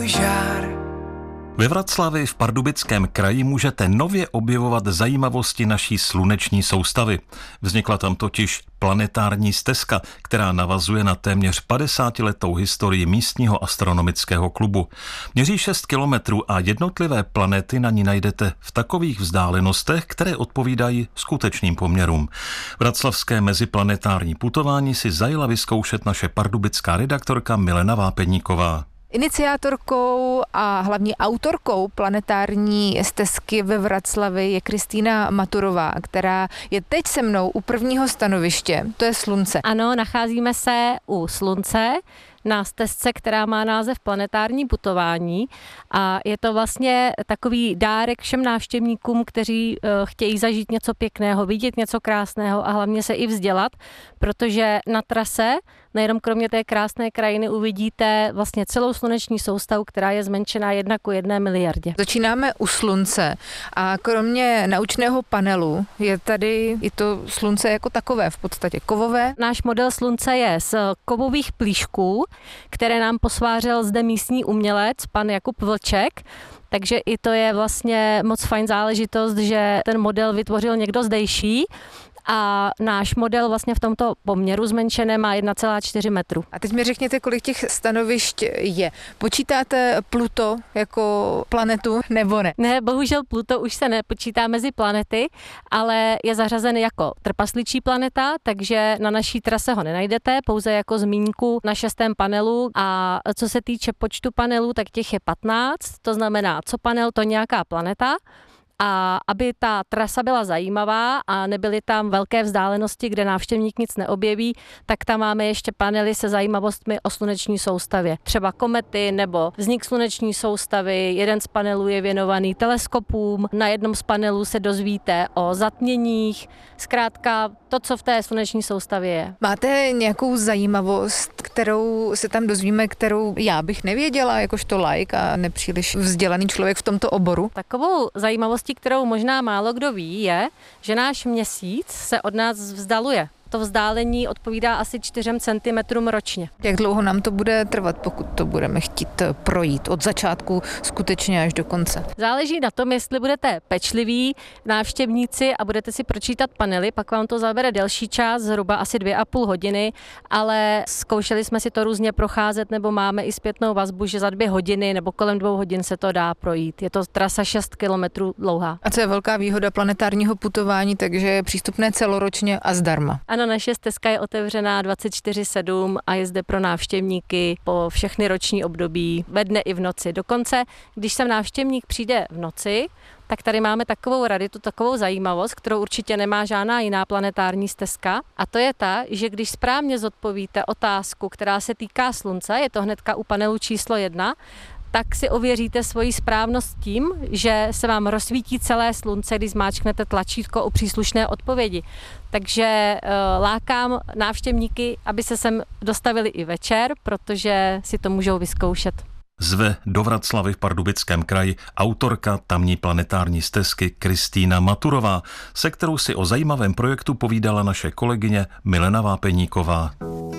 tvůj žár. Ve Vraclavi v Pardubickém kraji můžete nově objevovat zajímavosti naší sluneční soustavy. Vznikla tam totiž planetární stezka, která navazuje na téměř 50letou historii místního astronomického klubu. Měří 6 kilometrů a jednotlivé planety na ní najdete v takových vzdálenostech, které odpovídají skutečným poměrům. Vraclavské meziplanetární putování si zajela vyzkoušet naše pardubická redaktorka Milena Vápeníková. Iniciátorkou a hlavní autorkou planetární stezky ve Vraclavi je Kristýna Maturová, která je teď se mnou u prvního stanoviště, to je Slunce. Ano, nacházíme se u Slunce na stezce, která má název Planetární putování a je to vlastně takový dárek všem návštěvníkům, kteří chtějí zažít něco pěkného, vidět něco krásného a hlavně se i vzdělat, protože na trase nejenom kromě té krásné krajiny uvidíte vlastně celou sluneční soustavu, která je zmenšená 1:1 miliardě. Začínáme u Slunce a kromě naučného panelu je tady i to Slunce jako takové, v podstatě kovové. Náš model Slunce je z kovových plíšků, které nám posvářel zde místní umělec, pan Jakub Vlček. Takže i to je vlastně moc fajn záležitost, že ten model vytvořil někdo zdejší. A náš model vlastně v tomto poměru zmenšené má 1,4 metru. A teď mi řekněte, kolik těch stanovišť je. Počítáte Pluto jako planetu nebo ne? Ne, bohužel Pluto už se nepočítá mezi planety, ale je zařazen jako trpasličí planeta, takže na naší trase ho nenajdete, pouze jako zmínku na 6. panelu. A co se týče počtu panelů, tak těch je 15, to znamená, co panel, to nějaká planeta. A aby ta trasa byla zajímavá a nebyly tam velké vzdálenosti, kde návštěvník nic neobjeví, tak tam máme ještě panely se zajímavostmi o sluneční soustavě. Třeba komety nebo vznik sluneční soustavy. Jeden z panelů je věnovaný teleskopům, na jednom z panelů se dozvíte o zatměních, zkrátka to, co v té sluneční soustavě je. Máte nějakou zajímavost, kterou se tam dozvíme, kterou já bych nevěděla, jakožto laik a nepříliš vzdělaný člověk v tomto oboru? Takovou zajímavostí, kterou možná málo kdo ví, je, že náš měsíc se od nás vzdaluje. To vzdálení odpovídá asi 4 cm ročně. Jak dlouho nám to bude trvat, pokud to budeme chtít projít od začátku skutečně až do konce? Záleží na tom, jestli budete pečliví návštěvníci a budete si pročítat panely, pak vám to zabere delší čas, zhruba asi 2,5 hodiny, ale zkoušeli jsme si to různě procházet, nebo máme i zpětnou vazbu, že za 2 hodiny nebo kolem 2 hodin se to dá projít. Je to trasa 6 kilometrů dlouhá. A co je velká výhoda planetárního putování, takže je přístupné celoročně a zdarma. Ano, naše stezka je otevřená 24/7 a je zde pro návštěvníky po všechny roční období, ve dne i v noci. Dokonce, když sem návštěvník přijde v noci, tak tady máme takovou raritu, takovou zajímavost, kterou určitě nemá žádná jiná planetární stezka. A to je ta, že když správně zodpovíte otázku, která se týká Slunce, je to hnedka u panelu číslo 1, tak si ověříte svoji správnost tím, že se vám rozsvítí celé Slunce, když zmáčknete tlačítko o příslušné odpovědi. Takže lákám návštěvníky, aby se sem dostavili i večer, protože si to můžou vyzkoušet. Zve do Vraclavy v Pardubickém kraji autorka tamní planetární stezky Kristýna Maturová, se kterou si o zajímavém projektu povídala naše kolegyně Milena Vápeníková.